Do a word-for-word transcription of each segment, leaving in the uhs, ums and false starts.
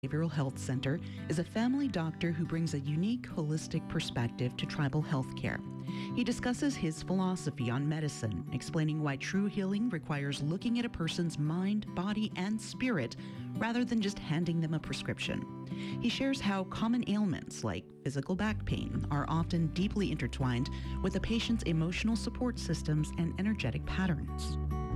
Behavioral Health Center is a family doctor who brings a unique, holistic perspective to tribal health care. He discusses his philosophy on medicine, explaining why true healing requires looking at a person's mind, body, and spirit rather than just handing them a prescription. He shares how common ailments like physical back pain are often deeply intertwined with a patient's emotional support systems and energetic patterns.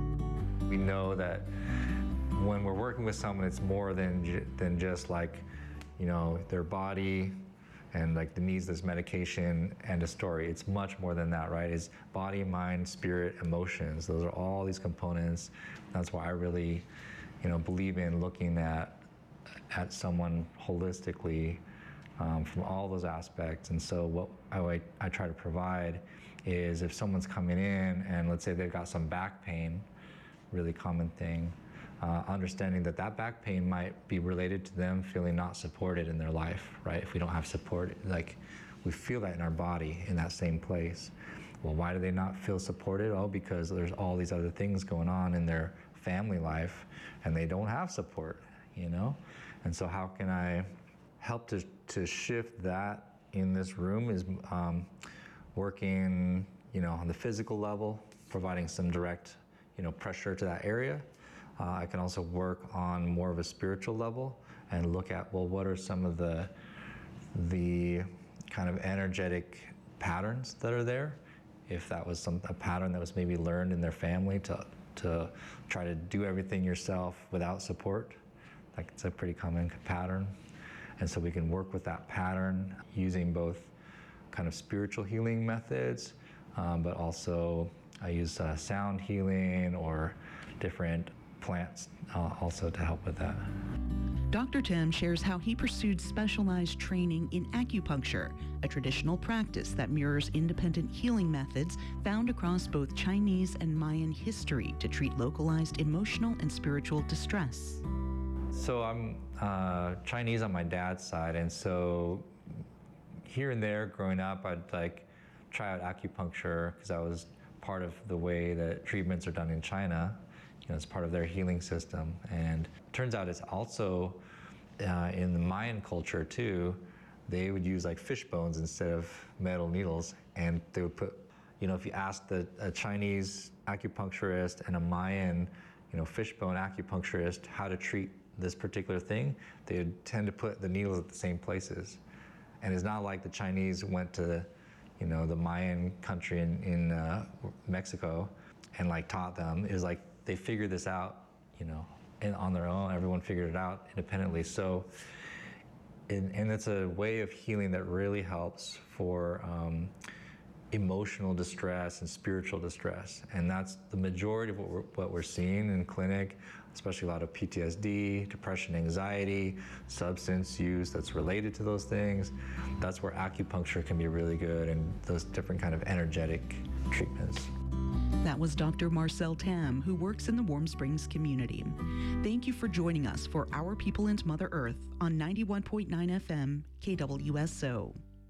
We know that when we're working with someone, it's more than than just like, you know, their body and like the needs, this medication and a story. It's much more than that, right? It's body, mind, spirit, emotions. Those are all these components. That's why I really, you know, believe in looking at at someone holistically um, from all those aspects. And so what I, I try to provide is if someone's coming in and let's say they've got some back pain, really common thing, Uh, understanding that that back pain might be related to them feeling not supported in their life, right? If we don't have support, like we feel that in our body in that same place. Well, why do they not feel supported? Oh, because there's all these other things going on in their family life and they don't have support, you know? And so how can I help to, to shift that in this room is um, working, you know, on the physical level, providing some direct, you know, pressure to that area. Uh, I can also work on more of a spiritual level and look at, well, what are some of the the kind of energetic patterns that are there? If that was some a pattern that was maybe learned in their family to to try to do everything yourself without support, like it's a pretty common pattern. And so we can work with that pattern using both kind of spiritual healing methods, um, but also I use uh, sound healing or different plants uh, also to help with that. Doctor Tim shares how he pursued specialized training in acupuncture, a traditional practice that mirrors independent healing methods found across both Chinese and Mayan history to treat localized emotional and spiritual distress. So I'm uh, Chinese on my dad's side, and so here and there growing up, I'd like try out acupuncture because I was part of the way that treatments are done in China. You know, it's part of their healing system. And it turns out it's also uh, in the Mayan culture too, they would use like fish bones instead of metal needles. And they would put, you know, if you asked the, a Chinese acupuncturist and a Mayan, you know, fish bone acupuncturist how to treat this particular thing, they would tend to put the needles at the same places. And it's not like the Chinese went to, you know, the Mayan country in, in uh, Mexico and like taught them. It was like, they figured this out, you know, and on their own. Everyone figured it out independently. So, and, and it's a way of healing that really helps for um, emotional distress and spiritual distress. And that's the majority of what we're, what we're seeing in clinic, especially a lot of P T S D, depression, anxiety, substance use that's related to those things. That's where acupuncture can be really good and those different kind of energetic treatments. That was Doctor Marcel Tam, who works in the Warm Springs community. Thank you for joining us for Our People and Mother Earth on ninety-one point nine F M K W S O.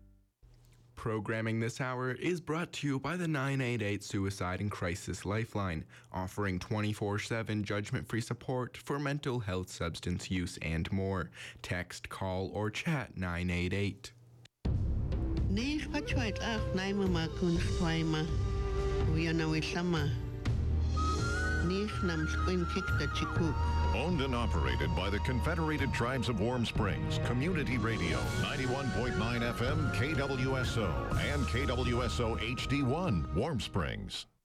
Programming this hour is brought to you by the nine eight eight Suicide and Crisis Lifeline, offering twenty-four seven judgment-free support for mental health, substance use, and more. Text, call, or chat nine eight eight. Owned and operated by the Confederated Tribes of Warm Springs, Community Radio, ninety-one point nine F M K W S O and K W S O H D one, Warm Springs.